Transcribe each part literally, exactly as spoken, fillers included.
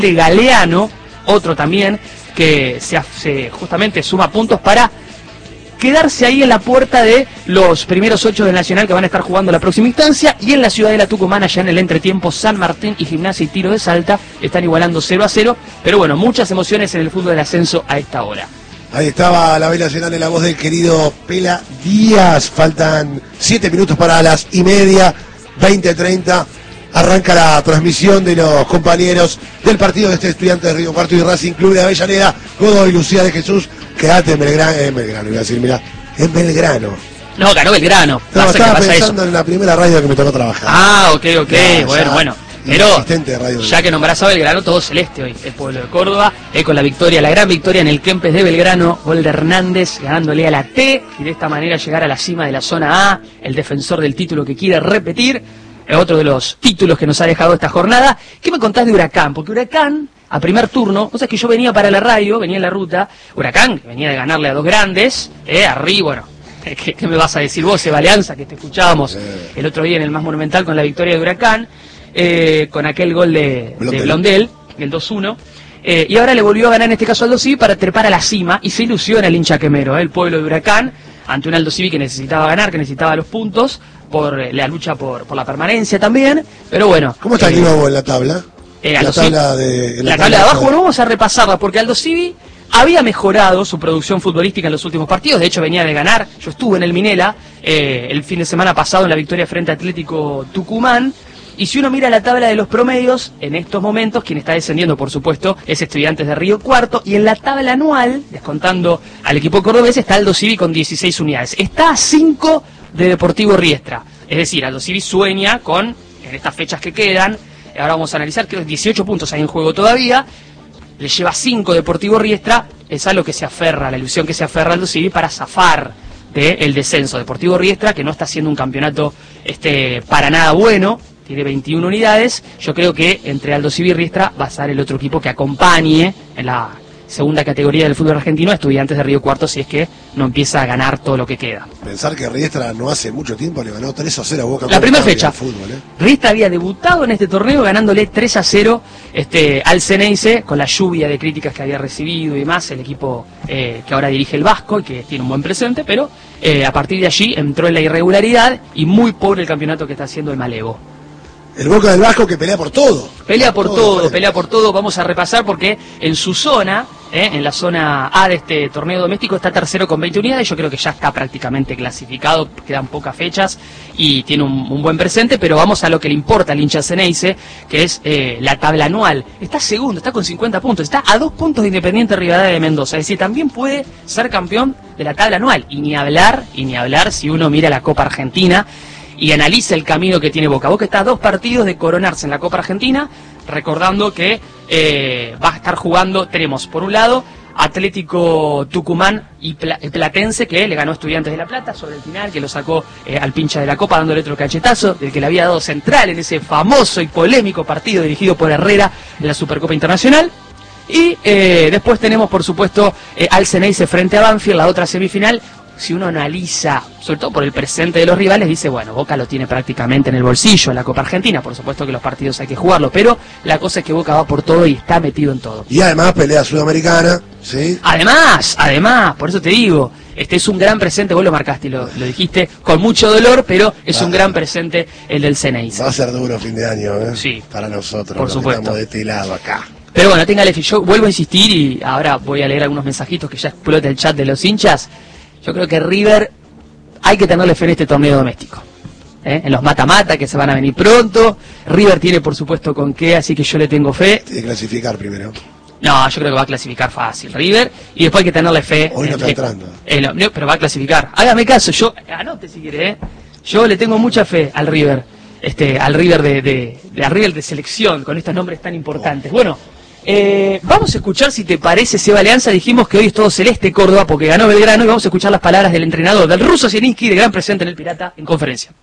de Galeano, otro también que se, se justamente suma puntos para quedarse ahí en la puerta de los primeros ocho del Nacional, que van a estar jugando la próxima instancia. Y en la ciudad de la Tucumán, allá en el entretiempo, San Martín y Gimnasia y Tiro de Salta están igualando cero a cero. Pero bueno, muchas emociones en el fútbol del ascenso a esta hora. Ahí estaba la vela Nacional en la voz del querido Pela Díaz. Faltan siete minutos para las y media, veinte treinta. Arranca la transmisión de los compañeros del partido de este Estudiantes de Río Cuarto y Racing Club de Avellaneda. Godoy Lucía de Jesús, quedate en Belgrano, en Belgrano, iba a decir, mira, en Belgrano. No, ganó Belgrano. No, estaba pensando eso. En la primera radio que me tocó trabajar. Ah, ok, ok, no, bueno, ya, bueno. Pero radio ya que nombrás a Belgrano, todo celeste hoy, el pueblo de Córdoba, eh, con la victoria, la gran victoria en el Kempes de Belgrano, gol de Hernández ganándole a la T, y de esta manera llegar a la cima de la zona A, el defensor del título que quiere repetir. Otro de los títulos que nos ha dejado esta jornada. ¿Qué me contás de Huracán? Porque Huracán, a primer turno, o sea que yo venía para la radio, venía en la ruta, Huracán, que venía de ganarle a dos grandes, eh, arriba, bueno, ¿qué, qué me vas a decir vos, Eva Alianza, que te escuchábamos el otro día en el Más Monumental con la victoria de Huracán, eh, con aquel gol de, de Blondel, el dos uno, eh, y ahora le volvió a ganar en este caso Aldo Civi para trepar a la cima, y se ilusiona el hincha quemero, eh, el pueblo de Huracán, ante un Aldo Civi que necesitaba ganar, que necesitaba los puntos, por la lucha por, por la permanencia también, pero bueno. ¿Cómo está eh, el nuevo en la tabla? Eh, la, tabla de, la, la tabla de abajo, bueno, vamos a repasarla, porque Aldo Civi había mejorado su producción futbolística en los últimos partidos, de hecho venía de ganar, yo estuve en el Minela eh, el fin de semana pasado en la victoria frente a Atlético Tucumán, y si uno mira la tabla de los promedios, en estos momentos, quien está descendiendo, por supuesto, es Estudiantes de Río Cuarto, y en la tabla anual, descontando al equipo cordobés, está Aldo Civi con dieciséis unidades, está a cinco de Deportivo Riestra. Es decir, Aldo Civi sueña con, en estas fechas que quedan, ahora vamos a analizar, que dieciocho puntos hay en juego todavía, le lleva cinco Deportivo Riestra, es a lo que se aferra, la ilusión que se aferra Aldo Civi para zafar del descenso. Deportivo Riestra, que no está haciendo un campeonato este para nada bueno, tiene veintiuna unidades, yo creo que entre Aldo Civi y Riestra va a ser el otro equipo que acompañe en la segunda categoría del fútbol argentino, Estudiantes de Río Cuarto, si es que no empieza a ganar todo lo que queda. Pensar que Riestra no hace mucho tiempo le ganó tres a cero a Boca. La primera fecha. Fútbol, ¿eh? Riestra había debutado en este torneo ganándole tres a cero este, al Ceneice, con la lluvia de críticas que había recibido y demás, el equipo eh, que ahora dirige el Vasco y que tiene un buen presente, pero eh, a partir de allí entró en la irregularidad y muy pobre el campeonato que está haciendo el Malevo. El Boca del Vasco que pelea por todo. Pelea por todo, todo pelea por todo. Vamos a repasar porque en su zona, eh, en la zona A de este torneo doméstico, está tercero con veinte unidades. Yo creo que ya está prácticamente clasificado, quedan pocas fechas y tiene un, un buen presente, pero vamos a lo que le importa al hincha Ceneice, que es eh, la tabla anual. Está segundo, está con cincuenta puntos, está a dos puntos de Independiente Rivadavia de Mendoza. Es decir, también puede ser campeón de la tabla anual. Y ni hablar, y ni hablar si uno mira la Copa Argentina y analiza el camino que tiene Boca. Boca está a dos partidos de coronarse en la Copa Argentina, recordando que eh, va a estar jugando, tenemos por un lado Atlético Tucumán y Pla Platense, que le ganó a Estudiantes de La Plata sobre el final, que lo sacó eh, al pincha de la Copa dándole otro cachetazo, del que le había dado central en ese famoso y polémico partido dirigido por Herrera en la Supercopa Internacional. Y eh, después tenemos, por supuesto, eh, al Ceneice frente a Banfield, la otra semifinal. Si uno analiza, sobre todo por el presente de los rivales, dice, bueno, Boca lo tiene prácticamente en el bolsillo en la Copa Argentina, por supuesto que los partidos hay que jugarlo, pero la cosa es que Boca va por todo y está metido en todo. Y además pelea sudamericana, ¿sí? Además, además, por eso te digo, este es un gran presente, vos lo marcaste y lo, lo dijiste con mucho dolor, pero es ah, un gran presente el del Ceneice. Va a ser duro fin de año, ¿eh? Sí. Para nosotros, por supuesto. Estamos de este lado acá. Pero bueno, téngale, yo vuelvo a insistir y ahora voy a leer algunos mensajitos que ya explota el chat de los hinchas. Yo creo que River hay que tenerle fe en este torneo doméstico, ¿eh? En los mata-mata que se van a venir pronto. River tiene por supuesto con qué, así que yo le tengo fe. Tiene que clasificar primero. No, yo creo que va a clasificar fácil River y después hay que tenerle fe. Hoy no está entrando. En lo, no, pero va a clasificar. Hágame caso, yo, anote si quiere, ¿eh? Yo le tengo mucha fe al River, este, al River de, de, de, al River de selección, con estos nombres tan importantes. Oh. Bueno, Eh, vamos a escuchar, si te parece, Seba Alianza. Dijimos que hoy es todo celeste Córdoba porque ganó Belgrano, y vamos a escuchar las palabras del entrenador, del ruso Zielinski, de gran presente en el Pirata, en conferencia.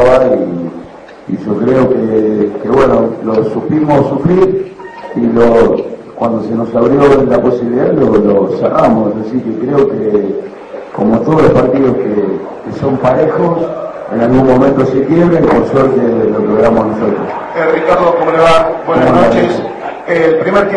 Y, y yo creo que, que bueno, lo supimos sufrir y lo, cuando se nos abrió la posibilidad lo, lo cerramos. Así que creo que, como todos los partidos que, que son parejos, en algún momento se quiebren, por suerte lo logramos nosotros. Eh, Ricardo, ¿cómo le va? Buenas noches. El primer tiempo